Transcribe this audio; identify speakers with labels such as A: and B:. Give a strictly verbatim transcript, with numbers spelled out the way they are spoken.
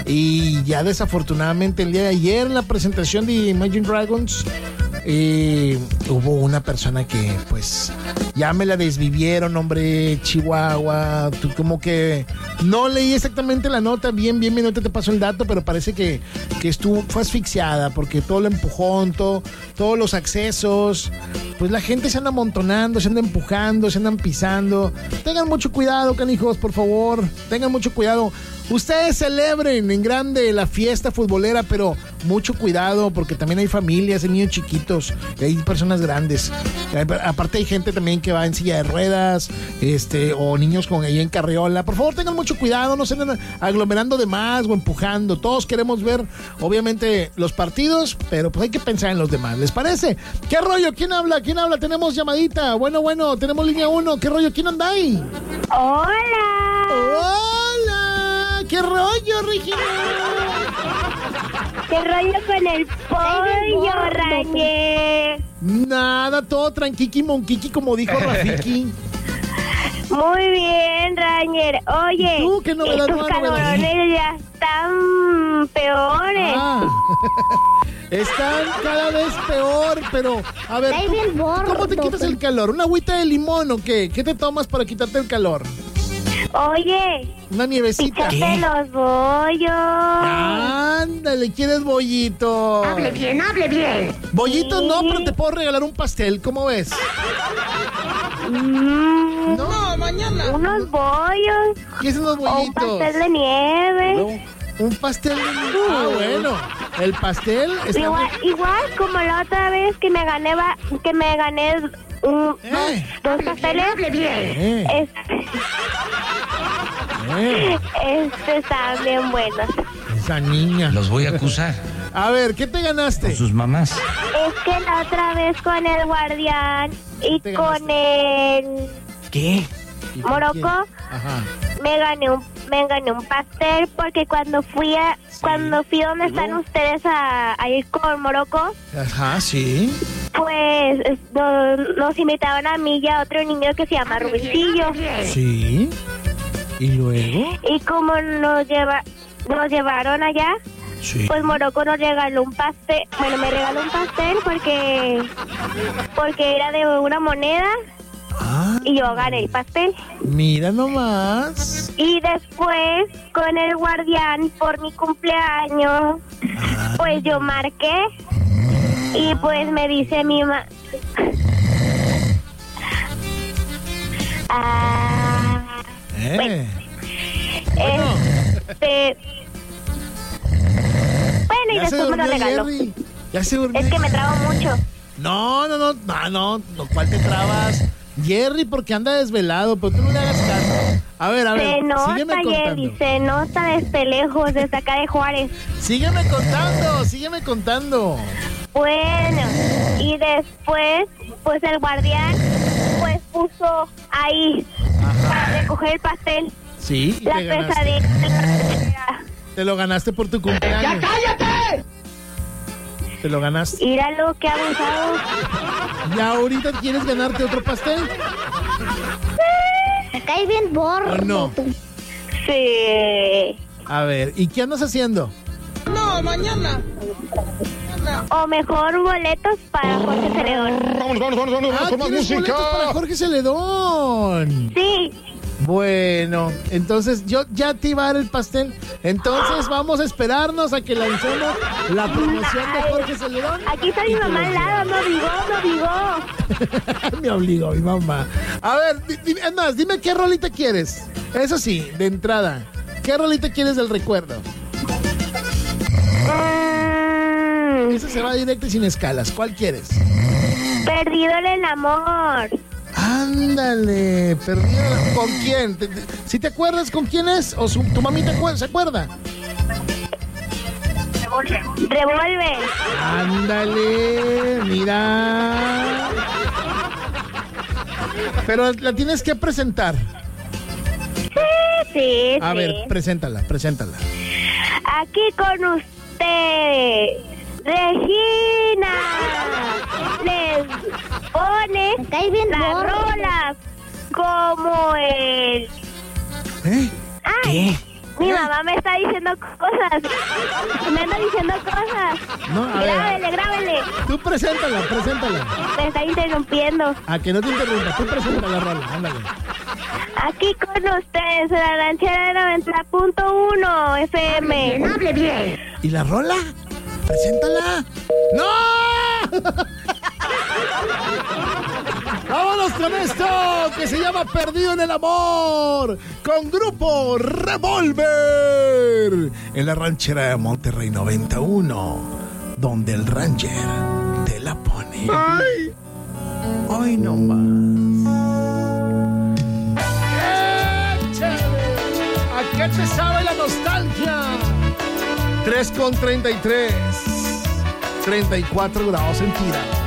A: Y ya desafortunadamente el día de ayer en la presentación de Imagine Dragons eh, hubo una persona que pues ya me la desvivieron, hombre, Chihuahua. Tú, como que no leí exactamente la nota, bien, bien, bien, no te paso el dato, pero parece que, que estuvo, fue asfixiada porque todo el empujón, todo, todos los accesos, pues la gente se anda amontonando, se anda empujando, se andan pisando. Tengan mucho cuidado, canijos, por favor, tengan mucho cuidado. Ustedes celebren en grande la fiesta futbolera, pero mucho cuidado porque también hay familias, hay niños chiquitos, y hay personas grandes. Aparte hay gente también que va en silla de ruedas, este, o niños con ahí en carriola. Por favor, tengan mucho cuidado, no se anden aglomerando de más o empujando. Todos queremos ver, obviamente, los partidos, pero pues hay que pensar en los demás. ¿Les parece? ¿Qué rollo? ¿Quién habla? ¿Quién habla? Tenemos llamadita. Bueno, bueno, tenemos línea uno. ¿Qué rollo? ¿Quién anda ahí?
B: Hola.
A: Hola. ¿Qué rollo, Regina?
B: ¿Qué rollo con el pollo, Rañé?
A: Nada, todo tranquiqui monquiqui, como dijo Rafiki.
B: Muy bien, Rañer. Oye,
A: ¿Tú qué novedad,
B: tus
A: nueva
B: calorones
A: novedad?
B: ya están peores.
A: Ah. Están cada vez peor, pero a ver,
B: Está
A: ¿tú,
B: bien gordo,
A: ¿cómo te quitas el calor? ¿Una agüita de limón o qué? ¿Qué te tomas para quitarte el calor?
B: Oye,
A: una nievecita.
B: píchate los bollos.
A: Ándale, ¿quieres bollito?
B: Hable bien, hable bien.
A: Bollito
B: Sí.
A: no, pero te puedo regalar un pastel, ¿cómo ves?
B: Mm,
A: No, mañana.
B: Unos bollos.
A: ¿Qué son los
B: O
A: bollitos?
B: un pastel de nieve.
A: No, un pastel de nieve. Ah, bueno. El pastel está
B: Igual,
A: muy...
B: igual como la otra vez que me gané, va- que me gané un,
A: Eh.
B: dos, dos pasteles.
A: Eh.
B: Este,
A: Eh,
B: este estaban bien buenos.
A: esa niña.
C: Los voy a acusar.
A: A ver, ¿qué te ganaste?
C: Con sus mamás.
B: Es que la otra vez con el guardián y
A: ¿Te
B: con el
A: ¿Qué? ¿Y con
B: Morocco
A: quién? Ajá.
B: me gané un me gané un pastel porque cuando fui a
A: Sí.
B: cuando fui donde
A: ¿Luego?
B: están ustedes a, a ir con Morocco,
A: Ajá, sí.
B: pues es- nos, nos invitaban a mí y a otro niño que se llama Rubincillo.
A: Sí. ¿Y luego?
B: Y como nos lleva nos llevaron allá,
A: Sí.
B: pues Morocco nos regaló un pastel. Bueno, me regaló un pastel porque porque era de una moneda
A: Ah,
B: y yo gané el pastel.
A: mira nomás.
B: Y después con el guardián por mi cumpleaños,
A: Ah,
B: pues yo marqué y pues me dice mi mamá. Ah,
A: eh. Bueno,
B: este. Bueno, y
A: ya se
B: después me lo
A: durmió
B: regaló.
A: Jerry. Ya se durmió.
B: Es que me trabo mucho.
A: No, no, no, no, no, no, ¿cuál te trabas? Jerry, porque anda desvelado, pero tú no le hagas caso. A ver, a ver,
B: Se
A: sígueme
B: nota,
A: contando.
B: Jerry, se nota desde lejos, desde acá de Juárez.
A: Sígueme contando, sígueme contando.
B: Bueno, y después, pues el guardián, pues puso ahí para recoger el pastel.
A: Sí, y
B: La
A: te ganaste.
B: pesadilla.
A: Te lo ganaste por tu cumpleaños.
B: ¡Ya cállate!
A: Te lo ganaste.
B: Mira lo que ha abusado.
A: ¿Y ahorita quieres ganarte otro pastel?
B: Me cae bien borro.
A: ¿O no?
B: Sí.
A: A ver, ¿y qué andas haciendo?
B: No, mañana. O mejor boletos para Jorge Celedón.
D: Vamos, vamos, vamos, vamos,
A: Ah,
D: con más
A: ¿tienes
D: música.
A: boletos para Jorge Celedón?
B: Sí.
A: Bueno, entonces yo ya te iba a dar el pastel. Entonces vamos a esperarnos a que lancemos la promoción de Jorge Celedón.
B: Aquí está mi
A: Y te
B: mamá
A: lo
B: al lado, me obligó, me obligó.
A: Me obligó mi mamá. A ver, di- di- es más, dime qué rolita quieres. Eso sí, de entrada. ¿Qué rolita quieres del recuerdo?
B: Mm,
A: Esa se va directo y sin escalas. ¿Cuál quieres?
B: perdido en el amor.
A: Ándale, perdido. ¿Con quién? ¿Te- te- ¿Si te acuerdas con quién es? ¿O su- tu mamita acuer- se acuerda?
B: Revuelve.
A: Ándale, mira. Pero la tienes que presentar.
B: Sí, sí.
A: A
B: sí.
A: ver, preséntala, preséntala.
B: Aquí con usted, Regina. Les pone las rolas como el...
A: ¿Eh?
B: Ay, Mi mamá me está diciendo cosas. Me anda diciendo cosas.
A: No, a ver.
B: Grábele, grábele.
A: Tú preséntala, preséntala.
B: Me está interrumpiendo.
A: A que no te interrumpa, tú preséntala la rola, ándale.
B: Aquí con ustedes, la ranchera de noventa punto uno F M.
C: Bien, hable bien.
A: ¿Y la rola? Preséntala. ¡No! Vámonos con esto que se llama Perdido en el Amor con Grupo Revólver en la ranchera de Monterrey noventa y uno, donde el Ranger te la pone. ¡Ay! Hoy no más. ¡Échale! ¿A qué te sabe la nostalgia? tres con treinta y tres, treinta y cuatro grados centígrados.